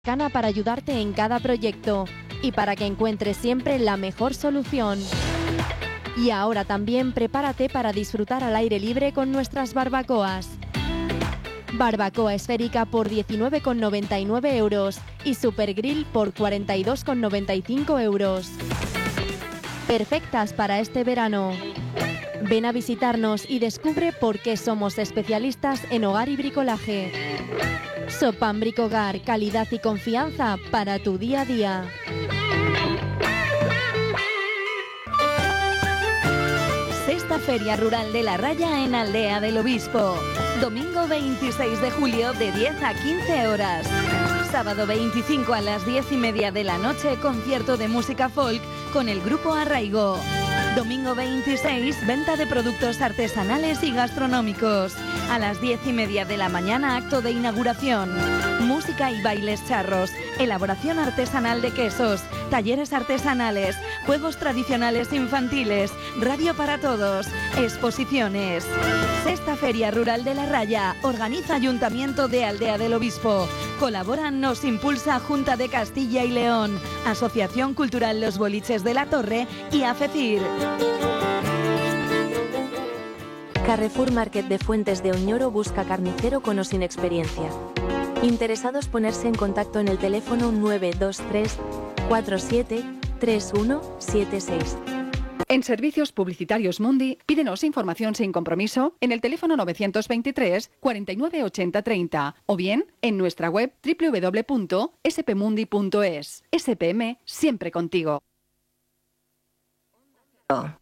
Cana para ayudarte en cada proyecto y para que encuentres siempre la mejor solución. Y ahora también prepárate para disfrutar al aire libre con nuestras barbacoas. Barbacoa esférica por 19,99 euros y Super Grill por 42,95 euros. Perfectas para este verano. Ven a visitarnos y descubre por qué somos especialistas en hogar y bricolaje. Sopam Bricogar, calidad y confianza para tu día a día. Sexta Feria Rural de la Raya en Aldea del Obispo. Domingo 26 de julio de 10 a 15 horas. Sábado 25 a las 10:30 de la noche, concierto de música folk con el grupo Arraigo. Domingo 26, venta de productos artesanales y gastronómicos. A las 10:30 de la mañana, acto de inauguración. Música y bailes charros, elaboración artesanal de quesos, talleres artesanales, juegos tradicionales infantiles, radio para todos, exposiciones. Sexta Feria Rural de la Raya, organiza Ayuntamiento de Aldea del Obispo. Colaboran Nos Impulsa Junta de Castilla y León, Asociación Cultural Los Boliches de la Torre y AFECIR. Carrefour Market de Fuentes de Oñoro busca carnicero con o sin experiencia. Interesados ponerse en contacto en el teléfono 923 47 3176. En Servicios Publicitarios Mundi, pídenos información sin compromiso en el teléfono 923 49 80 30 o bien en nuestra web www.spmundi.es. SPM, siempre contigo.